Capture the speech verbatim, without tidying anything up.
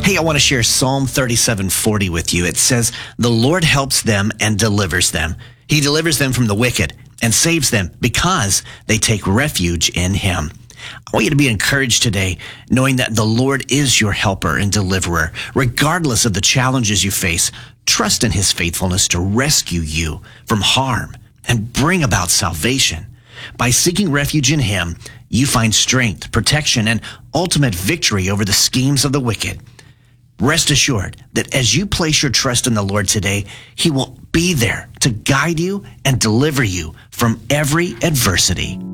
Hey, I want to share Psalm thirty-seven forty with you. It says, "The Lord helps them and delivers them. He delivers them from the wicked and saves them because they take refuge in him." I want you to be encouraged today, knowing that the Lord is your helper and deliverer. Regardless of the challenges you face, trust in his faithfulness to rescue you from harm and bring about salvation. By seeking refuge in him, you find strength, protection, and ultimate victory over the schemes of the wicked. Rest assured that as you place your trust in the Lord today, he will be there to guide you and deliver you from every adversity.